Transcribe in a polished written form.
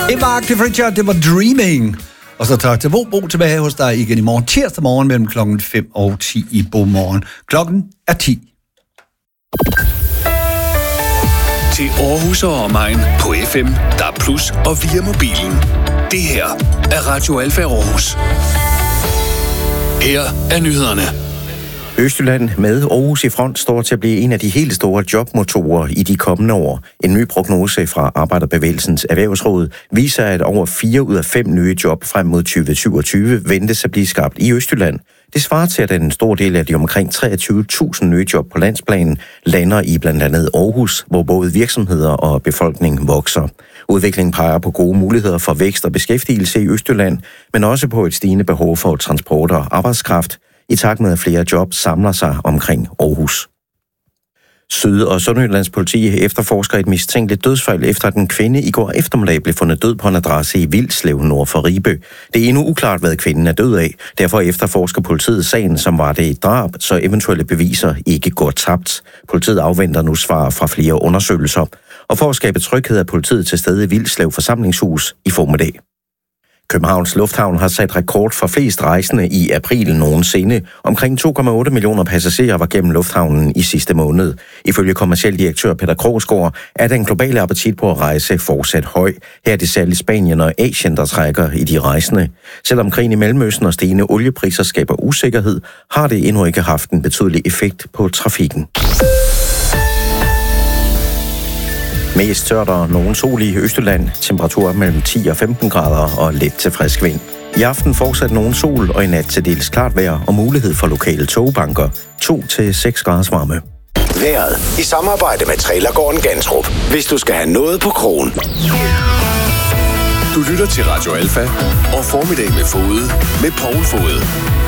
Eva Actifridger, det var Dreaming. Og så tak til Bo tilbage hos dig igen i morgen, tirsdag morgen mellem klokken 5 og 10 i Bomorgen. Klokken er 10. Til Aarhus og omegn på FM, DAB+ og via mobilen. Det her er Radio Alfa Aarhus. Her er nyhederne. Østjylland med Aarhus i front står til at blive en af de helt store jobmotorer i de kommende år. En ny prognose fra Arbejderbevægelsens Erhvervsråd viser, at over 4 ud af 5 nye job frem mod 2027 ventes at blive skabt i Østjylland. Det svarer til, at en stor del af de omkring 23.000 nye job på landsplanen lander i blandt andet Aarhus, hvor både virksomheder og befolkning vokser. Udviklingen peger på gode muligheder for vækst og beskæftigelse i Østjylland, men også på et stigende behov for transport og arbejdskraft, i takt med at flere job samler sig omkring Aarhus. Syd- og Sønderjyllands politi efterforsker et mistænkeligt dødsfald efter, at en kvinde i går eftermiddag blev fundet død på en adresse i Vilslev nord for Ribe. Det er endnu uklart, hvad kvinden er død af. Derfor efterforsker politiet sagen, som var det et drab, så eventuelle beviser ikke går tabt. Politiet afventer nu svar fra flere undersøgelser. Og for at skabe tryghed er politiet til stede i Vilslev forsamlingshus i formiddag. Københavns Lufthavn har sat rekord for flest rejsende i april nogensinde. Omkring 2,8 millioner passagerer var gennem lufthavnen i sidste måned. Ifølge kommerciel direktør Peter Krogsgaard er den globale appetit på at rejse fortsat høj. Her er det særligt Spanien og Asien, der trækker i de rejsende. Selvom krigen i Mellemøsten og stigende oliepriser skaber usikkerhed, har det endnu ikke haft en betydelig effekt på trafikken. Mest tørt og nogen sol i Østjylland. Temperaturer mellem 10 og 15 grader og let til frisk vind. I aften fortsat nogen sol og i nat til dels klart vejr og mulighed for lokale togbanker. 2 til 6 graders varme. Vejret i samarbejde med Trailergården Gantrup. Hvis du skal have noget på krogen. Du lytter til Radio Alfa og Formiddag med Fode med Poul Fode.